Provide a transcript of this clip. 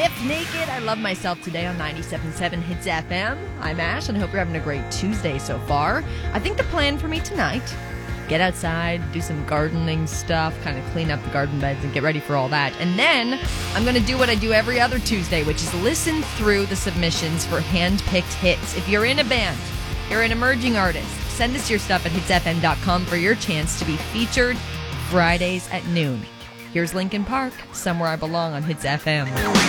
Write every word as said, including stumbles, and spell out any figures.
If Naked. I love myself today on ninety-seven point seven Hits F M. I'm Ash, and I hope you're having a great Tuesday so far. I think the plan for me tonight, get outside, do some gardening stuff, kind of clean up the garden beds and get ready for all that. And then I'm going to do what I do every other Tuesday, which is listen through the submissions for hand-picked hits. If you're in a band, you're an emerging artist, send us your stuff at hits f m dot com for your chance to be featured Fridays at noon. Here's Linkin Park, Somewhere I Belong on Hits F M.